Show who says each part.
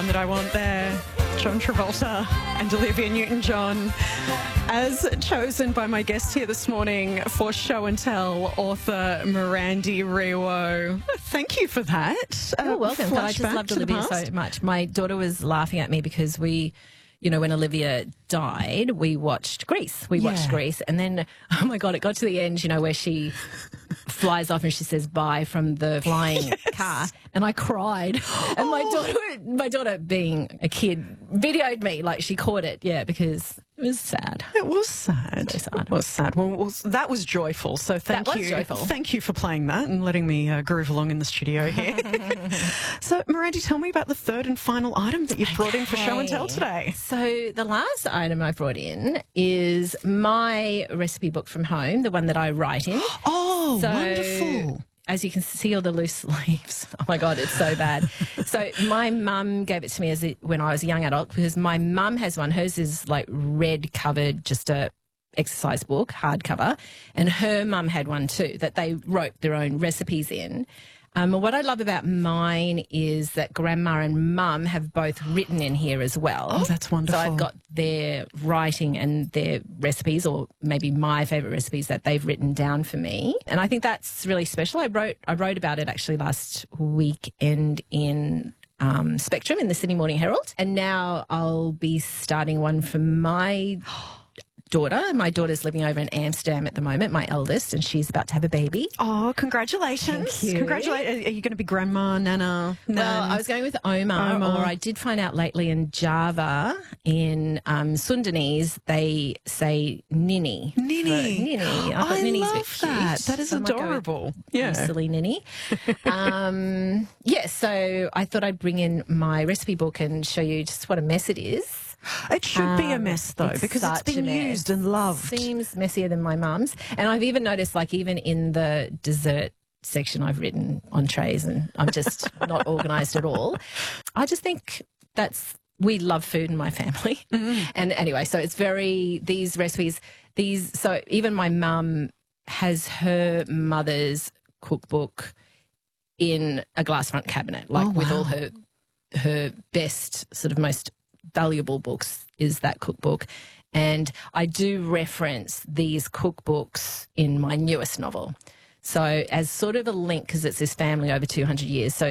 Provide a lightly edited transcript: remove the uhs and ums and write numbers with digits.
Speaker 1: one that I want there. John Travolta and Olivia Newton-John, as chosen by my guest here this morning for Show and Tell, author Mirandy Rewo. Thank you for that.
Speaker 2: You're welcome. I just loved Olivia so much. My daughter was laughing at me because when Olivia died, we watched Grease. We watched Grease, and then, oh my God, it got to the end, where she flies off and she says bye from the flying car, and I cried. And my daughter, being a kid, videoed me, like she caught it, because it was sad.
Speaker 1: It was sad.
Speaker 2: So sad.
Speaker 1: It was sad. Well, that was joyful. So thank you.
Speaker 2: Joyful.
Speaker 1: Thank you for playing that and letting me groove along in the studio here. So, Mirandy, tell me about the third and final item that you've brought in for Show and Tell today.
Speaker 2: So the last item I brought in is my recipe book from home, the one that I write in.
Speaker 1: Oh, wonderful.
Speaker 2: As you can see all the loose leaves. Oh, my God, it's so bad. So my mum gave it to me when I was a young adult, because my mum has one. Hers is like red covered, just a exercise book, hardcover. And her mum had one too that they wrote their own recipes in. What I love about mine is that Grandma and Mum have both written in here as well.
Speaker 1: Oh, that's wonderful.
Speaker 2: So I've got their writing and their recipes, or maybe my favourite recipes that they've written down for me. And I think that's really special. I wrote about it actually last weekend in Spectrum in the Sydney Morning Herald. And now I'll be starting one for my daughter. My daughter's living over in Amsterdam at the moment, my eldest, and she's about to have a baby.
Speaker 1: Oh, congratulations.
Speaker 2: Thank you.
Speaker 1: Congratulations. Are you going to be grandma, nana?
Speaker 2: Well, I was going with Omar, or I did find out lately in Java, in Sundanese, they say Nini.
Speaker 1: Nini.
Speaker 2: Nini.
Speaker 1: I
Speaker 2: Nini's
Speaker 1: love that. That is adorable.
Speaker 2: Silly Nini. So I thought I'd bring in my recipe book and show you just what a mess it is.
Speaker 1: It should be a mess, though, because it's been used and loved.
Speaker 2: Seems messier than my mum's. And I've even noticed, even in the dessert section, I've written entrees, and I'm just not organised at all. I just think we love food in my family. Mm. And anyway, so it's these recipes, so even my mum has her mother's cookbook in a glass front cabinet, with all her best, sort of most valuable books is that cookbook. And I do reference these cookbooks in my newest novel. So as sort of a link, because it's this family over 200 years. So